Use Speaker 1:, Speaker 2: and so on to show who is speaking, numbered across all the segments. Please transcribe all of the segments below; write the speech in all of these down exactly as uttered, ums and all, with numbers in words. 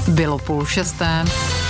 Speaker 1: Bylo půl šesté.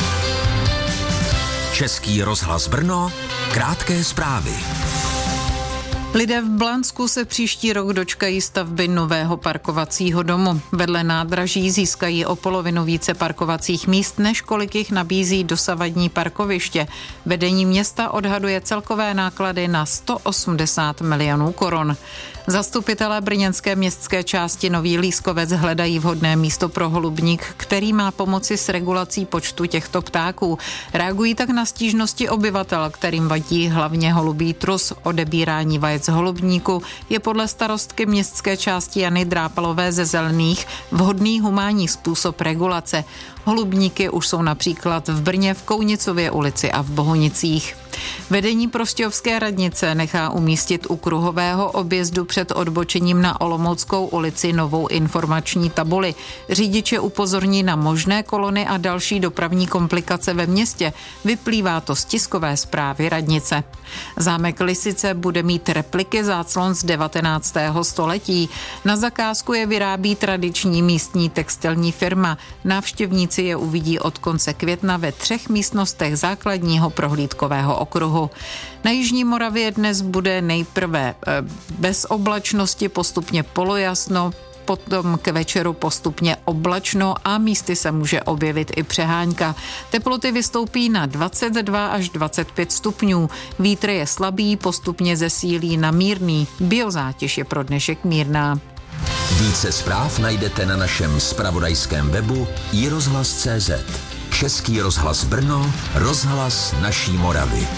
Speaker 2: Český rozhlas Brno, krátké zprávy.
Speaker 1: Lidé v Blansku se příští rok dočkají stavby nového parkovacího domu. Vedle nádraží získají o polovinu více parkovacích míst, než kolik jich nabízí dosavadní parkoviště. Vedení města odhaduje celkové náklady na sto osmdesát milionů korun. Zastupitelé brněnské městské části Nový Lískovec hledají vhodné místo pro holubník, který má pomoci s regulací počtu těchto ptáků. Reagují tak na stížnosti obyvatel, kterým vadí hlavně holubí trus. Odebírání vajec holubníku je podle starostky městské části Jany Drápalové ze Zelených vhodný humánní způsob regulace. Holubníky už jsou například v Brně, v Kounicově ulici a v Bohonicích. Vedení Prostějovské radnice nechá umístit u kruhového objezdu před odbočením na Olomouckou ulici novou informační tabuli. Řidiče upozorní na možné kolony a další dopravní komplikace ve městě. Vyplývá to z tiskové zprávy radnice. Zámek Lisice bude mít repliky záclon z devatenáctého století. Na zakázku je vyrábí tradiční místní textilní firma. Návštěvníci je uvidí od konce května ve třech místnostech základního prohlídkového okruhu. Na Jižní Moravě dnes bude nejprve bez oblačnosti, postupně polojasno, potom k večeru postupně oblačno a místy se může objevit i přehánka. Teploty vystoupí na dvacet dva až dvacet pět stupňů. Vítr je slabý, postupně zesílí na mírný. Biozátěž je pro dnešek mírná.
Speaker 2: Více zpráv najdete na našem zpravodajském webu i rozhlas tečka cé zet. Český rozhlas Brno, rozhlas naší Moravy.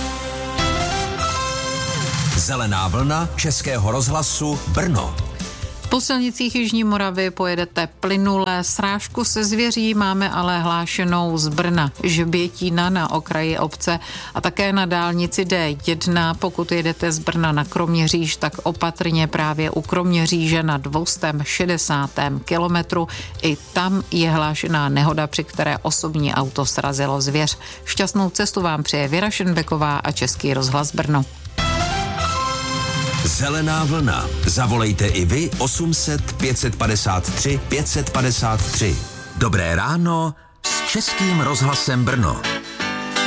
Speaker 2: Zelená vlna Českého rozhlasu Brno.
Speaker 1: Po silnicích Jižní Moravy pojedete plynule, srážku se zvěří máme ale hlášenou z Brna, Žbětína na okraji obce a také na dálnici dé jedna. Pokud jedete z Brna na Kroměříž, tak opatrně právě u Kroměříže na dvě stě šedesátém kilometru. I tam je hlášená nehoda, při které osobní auto srazilo zvěř. Šťastnou cestu vám přeje Věra Šenbeková a Český rozhlas Brno.
Speaker 2: Zelená vlna. Zavolejte i vy osm set pět padesát tři pět padesát tři. Dobré ráno s Českým rozhlasem Brno.